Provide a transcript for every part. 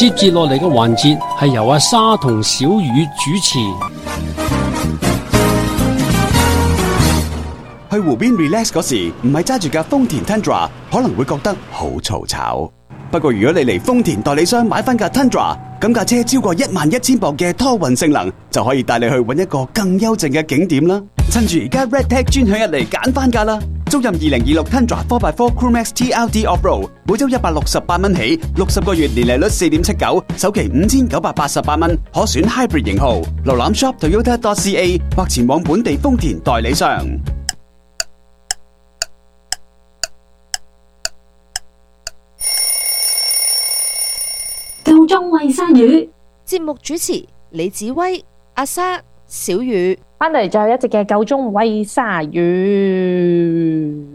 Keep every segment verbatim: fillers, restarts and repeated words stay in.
接住落嚟嘅環節係由阿莎同小雨主持。 去湖邊 relax 嗰時，唔係揸住架豐田 Tundra， 可能會覺得好嘈吵。不過如果你嚟豐田代理商買翻架 Tundra， 咁架車超過一萬一千磅嘅拖運性能，就可以帶你去搵一個更幽靜嘅景點啦。趁住而家 Redtech 專享日嚟揀翻架啦！租任二零二六 Tundra 四 by 四 Crewmax T L D Offroad， 每周一百六十八蚊起，六十個月年利率四點七九，首期五千九百八十八蚊，可選 Hybrid 型號。瀏覽 shop toyota dot c a 或前往本地豐田代理商。 夠鐘餵鯊魚， 節目主持李子威、阿莎、小雨， 翻嚟最後一節嘅夠鐘餵鯊魚。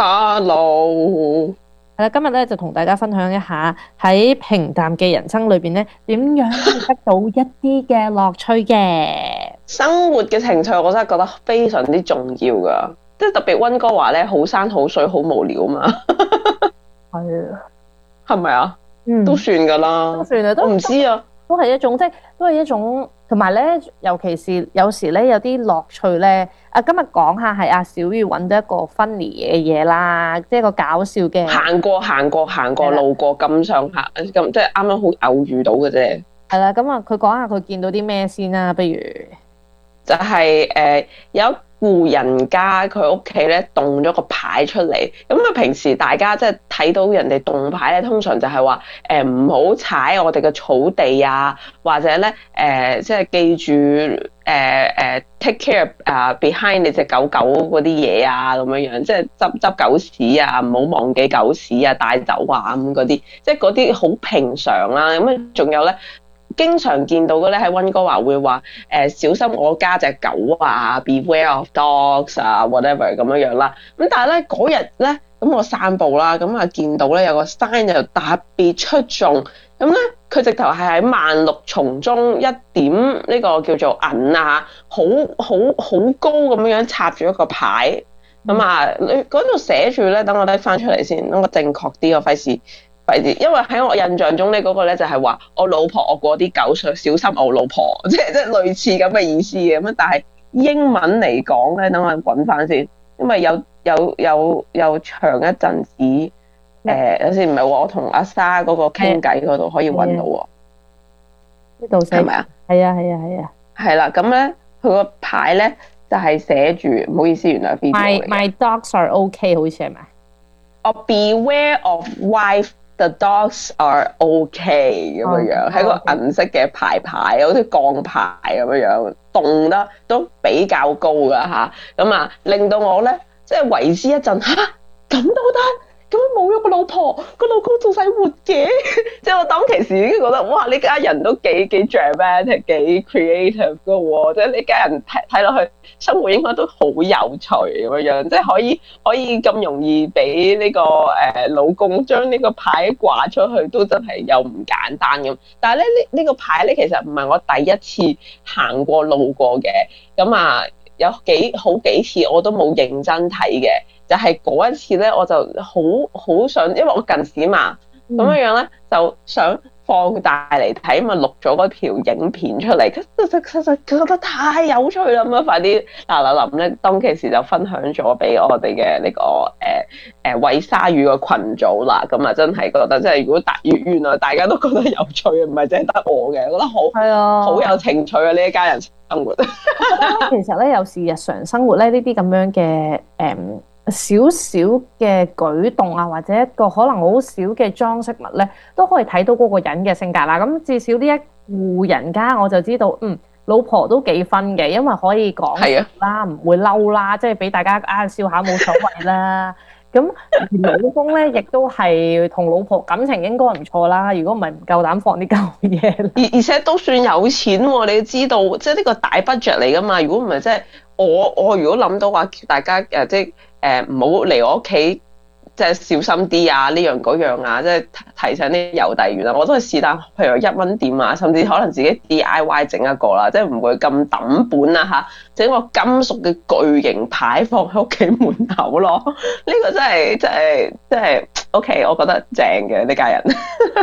Hello， 係啦，今日咧就同大家分享一下喺平淡嘅人生裏邊咧，點樣得到一啲嘅樂趣嘅生活嘅情趣，我真係覺得非常之重要噶。即係特別溫哥華咧，好山好水，好無聊嘛。 係啊， 係咪啊？ 嗯， 都算噶啦， 都算啦，都我唔知啊， 都係一種，即係都係一種，同埋咧，尤其是有時咧有啲樂趣咧。啊，今日講下係阿小雨揾到一個 funny 嘅嘢啦，即係個搞笑嘅。 行過行過行過路過咁上下，咁即係啱啱好偶遇到嘅啫。 係啦，咁啊，佢講下佢見到啲咩先啦，不如就係、是、誒、呃、有戶人家佢屋企咧動咗個牌出嚟，咁啊平時大家即係睇到人哋動牌咧，通常就係話誒唔好踩我哋嘅草地啊，或者咧誒、呃、即係記住誒誒、呃、take care 啊、uh, behind 你隻狗狗嗰啲嘢啊，咁樣樣即係執執狗屎啊，唔好忘記狗屎啊，帶走啊咁嗰啲，即係嗰啲好平常啦。咁啊仲有咧。經常見到嘅咧喺溫哥華會話誒、呃、小心我家隻狗啊 ，beware of dogs 啊 ，whatever 咁樣樣啦。咁但係咧嗰日咧，咁我散步啦，咁啊見到咧有個 sign 就特別出眾，咁咧佢直頭係喺萬綠叢中一點呢個叫做銀啊，好好好高咁樣樣插住一個牌，咁啊你嗰度寫住咧，等我拎翻出嚟先，等我正確啲，我費事。因為喺我印象中咧，嗰個咧就係話我老婆我嗰啲狗想小心我老婆，即係即係類似咁嘅意思嘅咁。但係英文嚟講咧，等我揾翻先，因為有有有有長一陣子誒，有時唔係我同阿莎嗰個傾偈嗰度可以揾到喎。 呢度寫係咪啊？係啊係啊係啊。係啦，咁咧佢個牌咧就係寫住，唔好意思，原來係邊度嚟嘅 My my dogs are okay， 好似係咪？ 哦 ，Beware of wife。The dogs are okay 咁樣樣，係、oh, 個銀色嘅牌牌，好似鋼牌咁樣樣，動得都比較高噶吓，咁啊令到我咧即係為之一陣，吓咁都得，咁冇咗個老婆，個老公仲使活嘅，即係我當其時已經覺得，哇！呢家人都幾幾 dramatic，幾 creative 噶喎，即係呢家人睇睇落去生活應該都好有趣咁樣樣，即係可以可以咁容易俾呢、這個誒、呃、老公將呢個牌掛出去，都真係又唔簡單咁。但係咧呢呢、這個牌咧，其實唔係我第一次行過路過嘅，咁啊有幾好幾次我都冇認真睇嘅。就係嗰一次咧，我就好好想，因為我近視嘛，咁樣樣咧就想放大嚟睇，咪錄咗嗰條影片出嚟，其實其實佢覺得太有趣啦，咁啊快啲嗱嗱臨咧，當其時就分享咗俾我哋嘅呢個誒誒餵鯊魚嘅群組啦，咁啊真係覺得即係如果大原原來大家都覺得有趣，唔係淨係得我嘅，覺得好係啊，好有情趣啊呢一家人生活。 其實咧有時日常生活咧呢啲咁樣嘅誒。少少嘅舉動啊，或者一個可能好少嘅裝飾物咧，都可以睇到嗰個人嘅性格啦。咁至少呢一戶人家我就知道，嗯，老婆都幾分嘅，因為可以講啦，唔會嬲啦，即係俾大家啊笑下冇所謂啦。咁而老公咧，亦都係同老婆感情應該唔錯啦。如果唔係唔夠膽放啲舊嘢， 而而且都算有錢喎、啊。你知道，即係呢個大 budget 嚟噶嘛？如果唔係，即係我我如果諗到話，大家誒即係。誒唔好嚟我屋企，即係小心啲啊！呢樣嗰樣啊，即係提醒啲郵遞員啊，我都係是但，譬如一蚊店啊，甚至可能自己 D I Y 整一個啦，即係唔會咁抌本啦嚇，整個金屬嘅巨型牌放喺屋企門口咯。呢、呢個真係真係真係 OK，我覺得正嘅呢家人。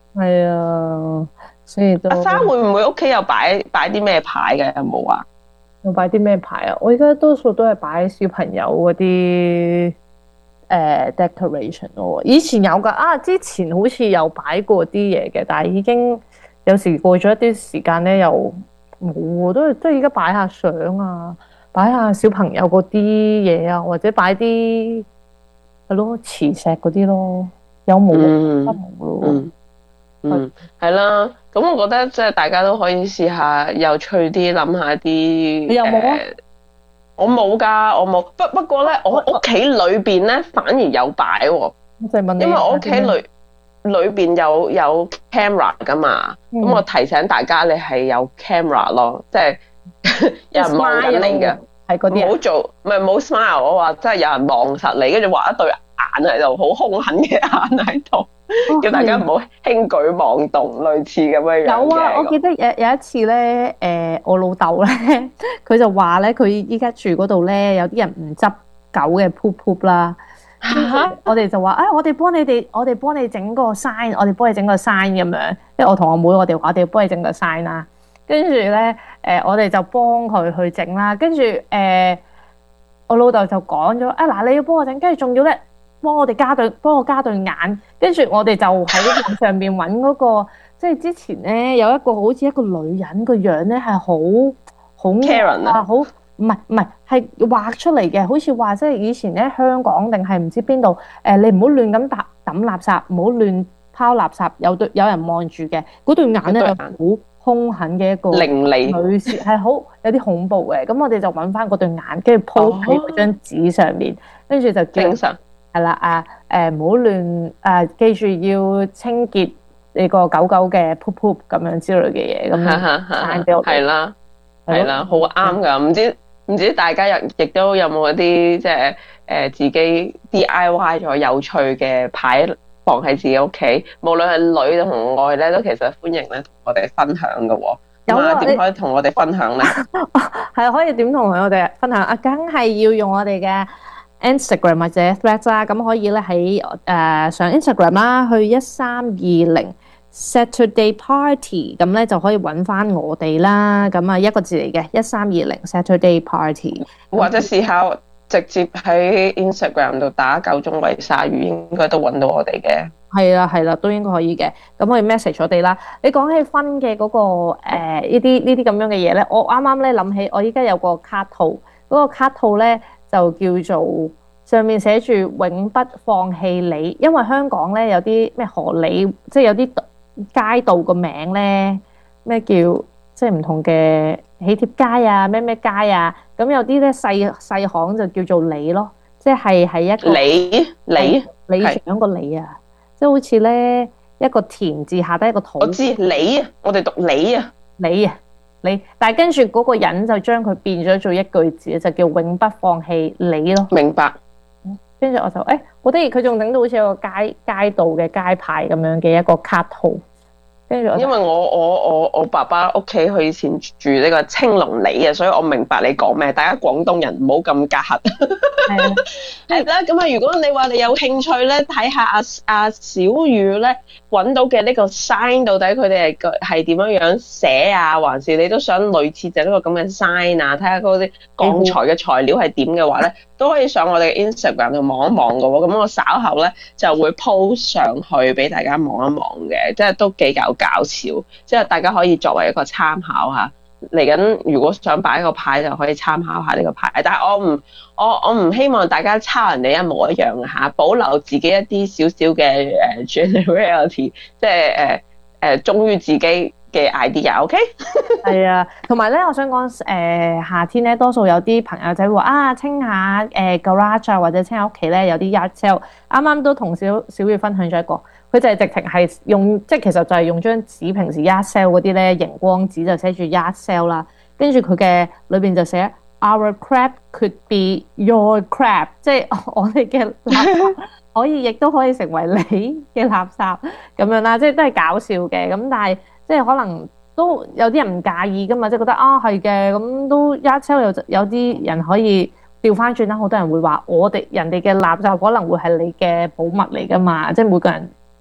係啊，所以都阿莎會唔會屋企有擺擺啲咩牌嘅？有冇啊？ 我擺啲咩牌啊？我而家多數都係擺小朋友嗰啲誒 decoration 咯。以前有㗎啊，之前好似有擺過啲嘢嘅，但係已經有時過咗一啲時間咧，又冇喎。都都而家擺下相啊，擺下小朋友嗰啲嘢啊，或者擺啲係咯磁石嗰啲咯，有冇嗯都冇咯。 嗯嗯，係啦。咁我覺得即係大家都可以試下有趣啲，諗下啲。 你有冇啊？ 呃我冇㗎，我冇。不不過咧，我屋企裏邊咧反而有擺喎。 我就係問你， 因為我屋企裏裏邊有有 camera 㗎嘛，咁、嗯、我提醒大家你係有 camera 咯，即係有人望緊你嘅， 係嗰啲。唔好做，唔係冇 smile。我話真係有人望實你，跟住畫一對眼喺度，好兇狠嘅眼喺度。哦、叫大家唔好輕舉妄動，類似咁樣樣。 有啊，我記得有有一次咧，誒、呃，我老豆咧，佢就話咧，佢依家住嗰度咧，有啲人唔執狗嘅 poop poop 啦。我哋就話，誒，我哋幫你哋，我哋幫你整個 sign，我哋幫你整個 sign 咁樣。即係我同我妹，我哋話我哋幫你整個 sign 啦。跟住咧，誒、呃，我哋就幫佢去整啦。跟住，誒、呃，我老豆就講咗，啊，嗱，你要幫我整，跟住仲要咧。幫我哋加對，幫我加對眼，跟住我哋就喺網上邊揾嗰個，即係之前咧有一個好似一個女人個樣咧係好好 Karen 啊，好唔係唔係係畫出嚟嘅，好似話即係以前咧香港定係唔知邊度誒，你唔好亂咁抌抌垃圾，唔好亂拋垃圾，有對有人望住嘅，嗰對眼咧係好兇狠嘅一個伶俐女士，係好有啲恐怖嘅，咁我哋就揾翻嗰對眼，跟住鋪喺嗰張紙上面，跟住就正常。 係啦，啊，誒唔好亂誒，記住要清潔你個狗狗嘅 poop poop 咁樣之類嘅嘢，咁樣俾我。係啦，係啦，好啱㗎。唔知唔知大家又亦都有冇一啲即係誒自己 D I Y 咗有趣嘅牌放喺自己屋企，無論係女同外咧，都其實歡迎咧同我哋分享㗎喎。有啊，點可以同我哋分享咧？係可以點同我哋分享啊？梗係要用我哋嘅。Instagram 或者 Threads 啦，咁可以咧喺誒上 Instagram 啦，去一三二零 Saturday Party，咁咧就可以揾翻我哋啦。咁啊一個字嚟嘅一三二零 Saturday Party， 或者試下直接喺 Instagram 度打九中圍鯊魚，應該都揾到我哋嘅。 係啦係啦，都應該可以嘅。咁可以 message 我哋啦。你講起分嘅嗰、嗰個誒呢啲呢啲咁樣嘅嘢咧，我啱啱咧諗起，我依家有個卡套，嗰、嗰個卡套咧。就叫做上面寫住永不放棄你，因為香港咧有啲咩荷里，即係有啲街道個名咧，咩叫即係唔同嘅喜帖街啊，咩咩街啊，咁有啲咧細細巷就叫做里咯，即係係一個里里里長個里啊，即係好似咧一個田字下低一個土。我知里啊，我哋讀里啊， 里啊。你，但係跟住嗰個人就將佢變咗做一句字，就叫永不放棄你咯。 明白。 跟住我就誒，好得意，佢仲整到好似一個街街道嘅街牌咁樣嘅一個卡號。跟住因為我我我我爸爸屋企佢以前住呢個青龍里啊，所以我明白你講咩。大家廣東人唔好咁隔閡。係啦，咁啊，如果你話你有興趣咧，睇下阿阿小雨咧揾到嘅呢個 sign 到底佢哋係係點樣樣寫啊，還是你都想類似就呢個咁嘅 sign 啊？睇下嗰啲鋼材嘅材料係點嘅話咧，都可以上我哋嘅 Instagram 度望一望嘅喎。咁我稍後咧就會 post 上去俾大家望一望嘅，即係都幾搞搞笑，即係大家可以作為一個參考嚇。嚟緊如果想擺個牌就可以參考下呢個牌，但係我唔我我唔希望大家抄人哋一模一樣嘅嚇，保留自己一啲少少嘅誒 generality，即係誒誒忠於自己嘅 idea，OK？ 係啊，同埋咧，我想講誒、呃、夏天咧，多數有啲朋友仔會話啊，清下誒 garage 啊，或者清下屋企咧有啲 yard sale。啱啱都同小小月分享咗一個，佢就係直情係用，即係其實就係用張紙，平時 yard sale 嗰啲咧熒光紙就寫住 yard sale 啦，跟住佢嘅裏邊就寫 Our crap could be your crap， 即係我哋嘅垃圾可以亦都可以成為你嘅垃圾咁樣啦，即係都係搞笑嘅。咁但係即係可能都有啲人唔介意噶嘛，即係覺得啊係嘅，咁都 yard sale 有有啲人可以調翻轉啦，好多人會話我哋人哋嘅垃圾可能會係你嘅寶物嚟噶嘛，即係每個人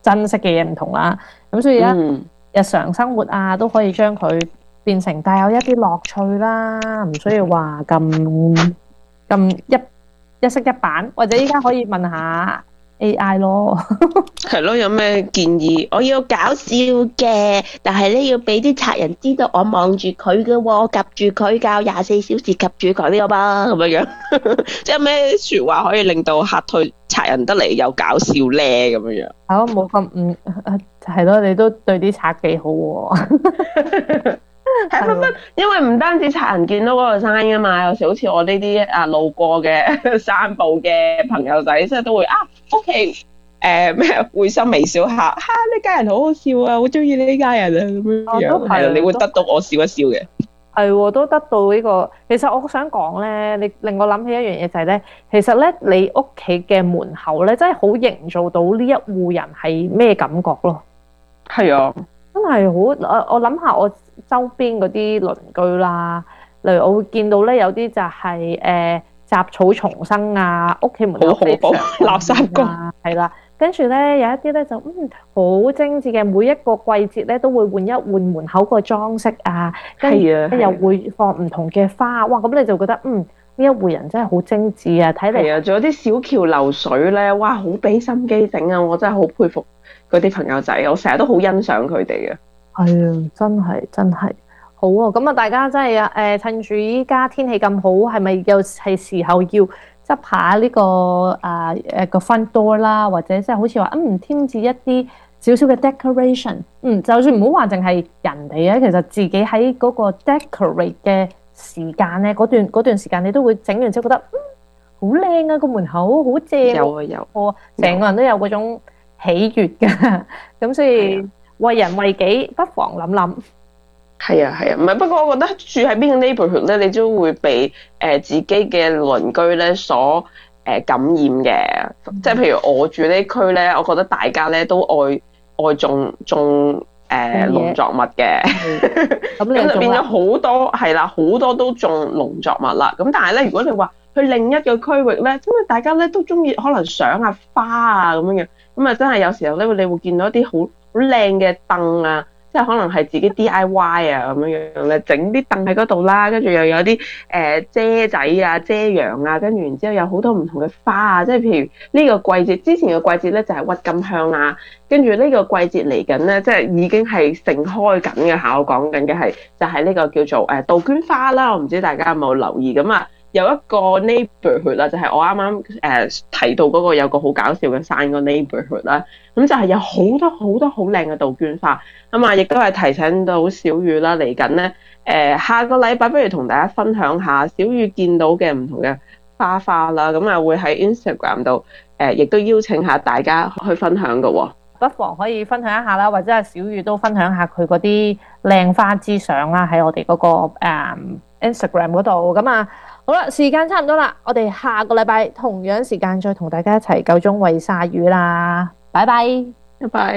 珍惜嘅嘢唔同啦。咁所以咧， 嗯、 日常生活啊都可以將佢變成帶有一啲樂趣啦，唔需要話咁咁一一式一板，或者依家可以問下 A I 咯， 係咯，有咩建議？我要搞笑嘅，但係咧要俾啲賊人知道我望住佢嘅喎，夾住佢教廿四小時夾住佢㗎嘛，咁樣樣，即係咩説話可以令到嚇退賊人得嚟又搞笑咧？咁樣樣。 係咯，冇咁唔係咯，你都對啲賊幾好喎。 係不不，因為唔單止賊人見到嗰個山噶嘛，有時好似我呢啲啊路過嘅散步嘅朋友仔，即係都會啊屋企誒咩會心微笑下，嚇、啊、呢家人好好笑啊，好中意呢家人啊咁樣樣，係啊，你會得到我笑一笑嘅。係喎，都得到呢、這個。其實我想講咧，你令我諗起一樣嘢就係、是、咧，其實咧你屋企嘅門口咧，真係好營造到呢一戶人係咩感覺咯。 係啊， 真係好。我我諗下我周邊嗰啲鄰居啦，例如我會見到咧有啲就係、是、誒、呃、雜草叢生啊，屋企門口非常垃圾公係啦。跟住咧有一啲咧就嗯好精緻嘅，每一個季節咧都會換一換門口個裝飾啊，跟住又會放唔同嘅花，哇！咁你就覺得嗯呢一戶人真係好精緻啊，睇嚟係啊，仲有啲小橋流水咧，哇！好俾心機整啊，我真係好佩服嗰啲朋友仔，我成日都好欣賞佢哋嘅。係啊，真係真係好啊！咁啊，大家真係啊誒，趁住依家天氣咁好，係咪又係時候要執下呢、這個啊誒個 front door 啦，或者即係好似話嗯添置一啲少少嘅 decoration， 嗯，就算唔好話淨係人哋啊，其實自己喺嗰個 decorate 嘅時間咧，嗰段嗰段時間你都會整完之後覺得嗯好靚啊，個門口好正，有啊有，我成個人都有嗰種喜悅㗎，咁所以為人為己，不妨諗諗。係啊係啊，唔係、啊、不過我覺得住喺邊個 neighborhood 咧，你都會被誒、呃、自己嘅鄰居咧所誒、呃、感染嘅。嗯、即係譬如我住呢區咧，我覺得大家咧都愛愛種種誒農作物嘅，咁咁就變咗好多係啦，好多都種農作物啦。咁但係咧，如果你話去另一個區域咧，因為大家咧都中意可能賞下花啊咁樣樣，咁啊真係有時候咧，你會見到一啲好好靚嘅凳啊。即係可能係自己 D I Y 啊咁樣樣咧，整啲凳喺嗰度啦，跟住又有啲誒、呃、遮仔啊、遮陽啊，跟住然之後有好多唔同嘅花啊，即係譬如呢個季節之前嘅季節咧就係鬱金香啊，跟住呢個季節嚟緊咧，即係已經係盛開緊嘅嚇。我講緊嘅係就係呢個叫做誒杜鵑花啦，我唔知大家有冇留意咁啊？有一個 neighborhood 啦，就係我啱啱誒提到嗰個有個好搞笑嘅山個 neighborhood 啦，咁就係有好多好多好靚嘅杜鵑花，咁啊亦都係提醒到小雨啦，嚟緊咧誒下個禮拜不如同大家分享下小雨見到嘅唔同嘅花花啦，咁啊會喺 Instagram 度誒亦都邀請下大家去分享嘅喎，不妨可以分享一下啦，或者係小雨都分享下佢嗰啲靚花之相啦，喺我哋嗰、嗰個、um, Instagram 嗰度，咁啊。好啦，時間差唔多啦，我哋下個禮拜同樣時間再同大家一齊夠鐘餵鯊魚啦，拜拜，拜拜。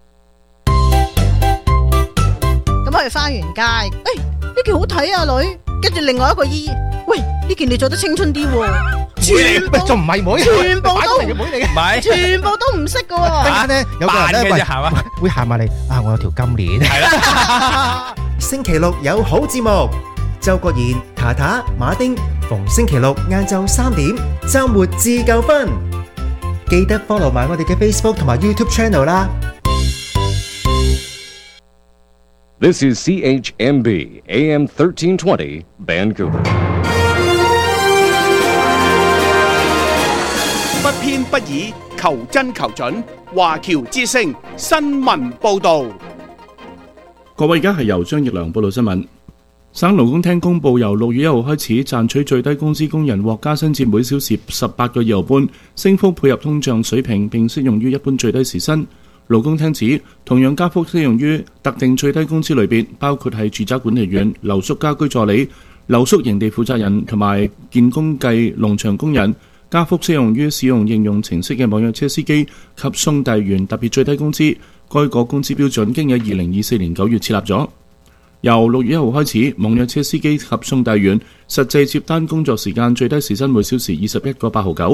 咁我哋返完街，誒呢件好睇啊女，跟住另外一個姨，喂呢件你做得青春啲喎，全部仲唔係妹，全部都係妹嚟嘅，唔係，全部都唔識嘅喎。陣間咧有個人咧會會行埋嚟啊，我有條金鏈，係啦。星期六有好節目。周國賢、塔塔、馬丁，逢星期六晏晝三點，周末自夠分。記得 follow 埋我哋嘅 Facebook 同埋 YouTube channel 啦。 This is C H M B A M thirteen twenty Vancouver。 不偏不倚，求真求準，華僑之聲新聞報導。 各位，而家係由張奕良報道新聞。省勞工廳公佈，由六月一號開始，賺取最低工資工人獲加薪至每小時十八個二毫半，升幅配合通脹水平，並適用於一般最低時薪。勞工廳指，同樣加幅適用於特定最低工資類別，包括係住宅管理員、留宿家居助理、留宿營地負責人同埋建工計農場工人。加幅適用於使用應用程式嘅網約車司機及送遞員特別最低工資。該個工資標準經喺二零二四年九月設立咗。由六月一號開始，網約車司機及送遞員實際接單工作時間最低時薪每小時二十一個八毫九，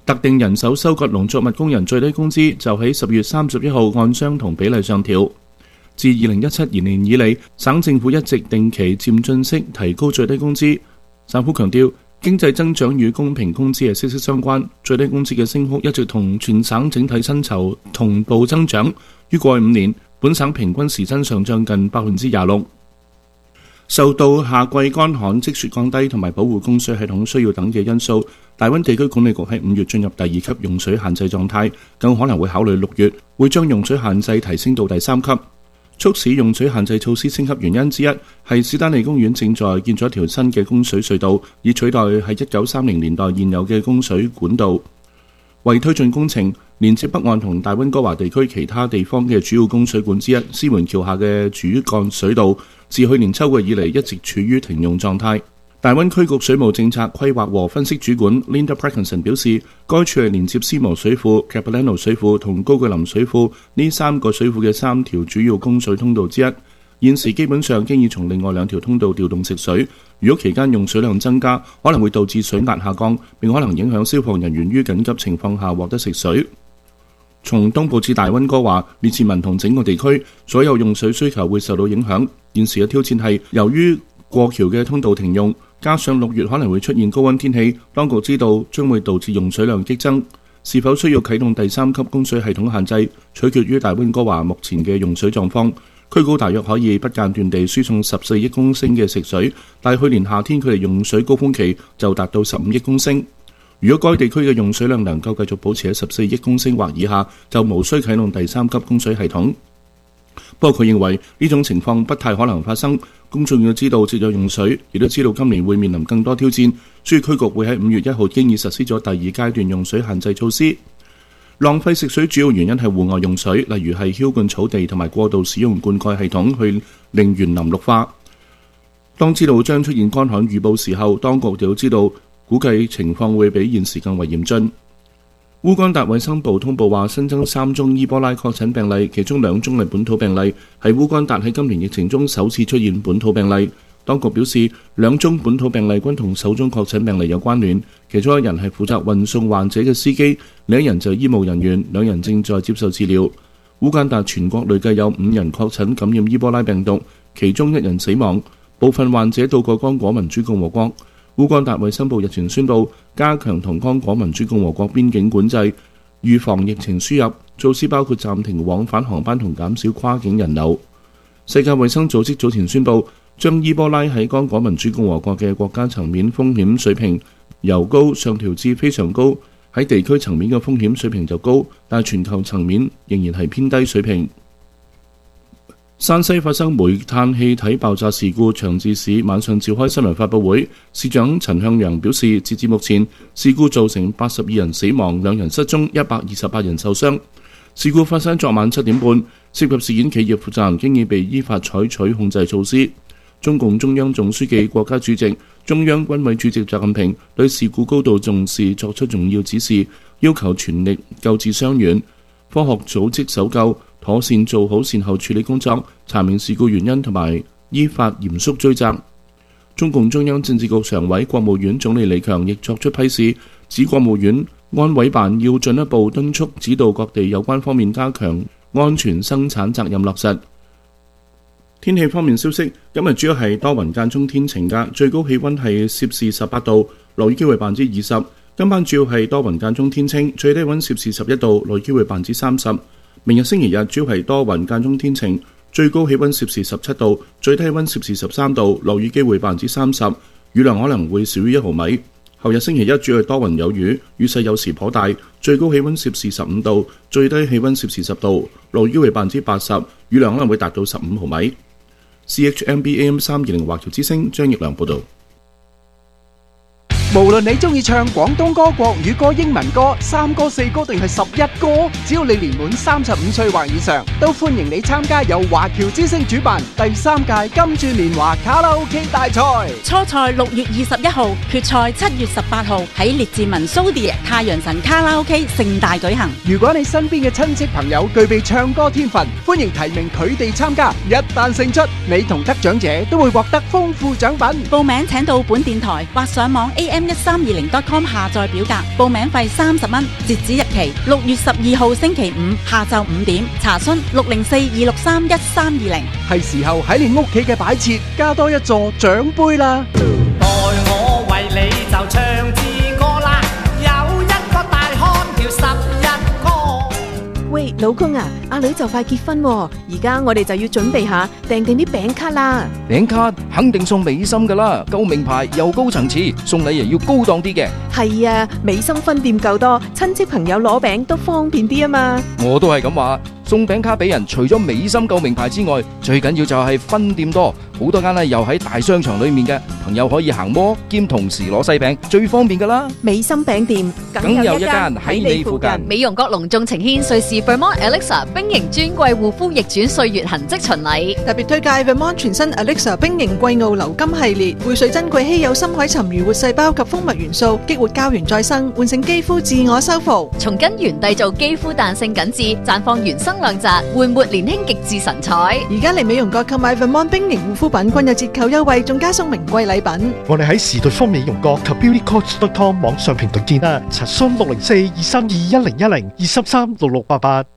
特定人手收割農作物工人最低工資就喺十月三十一號按相同比例上調。自二零一七年以嚟，省政府一直定期漸進式提高最低工資。省府強調，經濟增長與公平工資係息息相關，最低工資嘅升幅一直同全省整體薪酬同步增長。於過去五年，本省平均時薪上漲近百分之廿六。受到夏季乾旱、積雪降低同埋保護供水系統需要等嘅因素，大溫地區管理局喺五月進入第二級用水限制狀態，更可能會考慮六月會將用水限制提升到第三級。促使用水限制措施升級原因之一係史丹利公園正在建咗一條新嘅供水隧道，以取代喺一九三零年代現有嘅供水管道。為推進工程，連接北岸同大溫哥華地區其他地方嘅主要供水管之一獅門橋下嘅主幹水道，自去年秋季以嚟一直處於停用狀態。大溫區局水務政策規劃和分析主管 Linda Parkinson 表示，該處係連接斯摩水庫、Capilano 水庫同高句林水庫呢三個水庫嘅三條主要供水通道之一。現時基本上經已從另外兩條通道調動食水，如果期間用水量增加，可能會導致水壓下降，並可能影響消防人員於緊急情況下獲得食水。從東部至大溫哥華、列治文同整個地區，所有用水需求會受到影響。現時嘅挑戰係由於過橋嘅通道停用，加上六月可能會出現高溫天氣，當局知道將會導致用水量激增。是否需要啟動第三級供水系統限制，取決於大溫哥華目前嘅用水狀況。區高大約可以不間斷地輸送十四億公升嘅食水，但去年夏天佢哋用水高峰期就達到十五億公升。如果該地區嘅用水量能夠繼續保持喺十四億公升或以下，就無需啟動第三級供水系統。不過佢認為呢種情況不太可能發生，公眾要知道節約用水，亦都知道今年會面臨更多挑戰，所以區局會喺五月一號經已實施咗第二階段用水限制措施。浪費食水主要原因係戶外用水，例如係澆灌草地同埋過度使用灌溉系統去令園林綠化。當知道將出現乾旱預報時候，當局就要知道估計情況會比現時更為嚴峻。烏干達衛生部通報話新增三宗伊波拉確診病例，其中兩宗係本土病例，係烏干達喺今年疫情中首次出現本土病例。當局表示，兩宗本土病例均同首宗確診病例有關聯，其中一人係負責運送患者嘅司機，另一人就係醫務人員，兩人正在接受治療。烏干達全國累計有五人確診感染伊波拉病毒，其中一人死亡，部分患者到過剛果民主共和國。烏干達衛生部日前宣布加強同剛果民主共和國邊境管制，預防疫情輸入，措施包括暫停往返航班同減少跨境人流。世界衛生組織早前宣布將伊波拉喺剛果民主共和國嘅國家層面風險水平由高上調至非常高，喺地區層面嘅風險水平就高，但全球層面仍然係偏低水平。山西發生煤炭氣體爆炸事故，長治市晚上召開新聞發佈會，市長陳向陽表示，截至目前，事故造成八十二人死亡，兩人失蹤，一百二十八人受傷。事故發生昨晚七點半，涉及事件企業負責人經已被依法採取控制措施。中共中央總書記、國家主席、中央軍委主席習近平對事故高度重視，作出重要指示，要求全力救治傷員，科學組織搜救，妥善做好善後處理工作，查明事故原因同埋依法嚴肅追責。中共中央政治局常委、國務院總理李強亦作出批示，指國務院安委辦要進一步敦促指導各地有關方面加強安全生產責任落實。天氣方面消息，今日主要係多雲間中天晴㗎，最高氣溫係攝氏十八度，落雨機會百分之二十。今晚主要係多雲間中天晴，最低溫攝氏十一度，落雨機會百分之三十。明日星期日主要係多雲間中天晴，最高氣溫攝氏十七度，最低溫攝氏十三度，落雨機會百分之三十，雨量可能會少於一毫米。後日星期一主要係多雲有雨，雨勢有時頗大，最高氣溫攝氏十五度，最低氣溫攝氏十度，落雨機會百分之八十，雨量可能會達到十五毫米。C H M B A M 三二零華僑之聲張奕良報道。 無論你中意唱廣東歌、國語歌、英文歌、三歌、四歌定係十一歌，只要你年滿三十五歲或以上，都歡迎你參加由華僑之聲主辦第三屆金鑽年華卡拉 OK 大賽。 初賽六月二十一號，決賽七月十八號喺列治文蘇迪太陽神卡拉 OK 盛大舉行。 如果你身邊嘅親戚朋友具備唱歌天分，歡迎提名佢哋參加。一旦勝出，你同得獎者都會獲得豐富獎品。 報名請到本電台或上網 A M one 一三二零 dot com 下載表格，報名費三十蚊，截止日期六月十二號星期五下晝五點，查詢六零四二六三一三二零。 係時候喺你屋企嘅擺設加多一座獎杯啦！ 待我為你就唱支歌啦，有一個大漢叫十一哥。 喂，老公啊，阿女就快結婚喎，而家我哋就要準備下訂定啲餅卡啦。 餅卡肯定送美心噶啦，夠名牌又高層次，送禮又要高檔啲嘅。 係啊，美心分店夠多，親戚朋友攞餅都方便啲啊嘛。 我都係咁話。送餅卡俾人，除咗美心夠名牌之外，最緊要就係分店多，好多間咧又喺大商場裏面嘅，朋友可以行摩兼同時攞西餅，最方便噶啦。 美心餅店梗有一間喺你附近。 美容閣隆重呈獻瑞士 Vermont Alexa 冰凝專櫃護膚逆轉歲月痕跡巡禮， 特別推介 Vermont 全新 Alexa 冰凝季奧流金系列，匯萃珍貴稀有深海沉魚活細胞及蜂蜜元素，激活膠原再生，喚醒肌膚自我修復， 從根源締造肌膚彈性緊緻，綻放原生亮澤，煥活年輕極致神采。 而家嚟美容閣購買 Vermont 冰凝護膚品均有折扣優惠，仲加送名貴禮品。 我哋喺時代方美容閣及 beauty coach dot com 網上平台見啦，查詢六零四二三二一零一零二三三六六八八。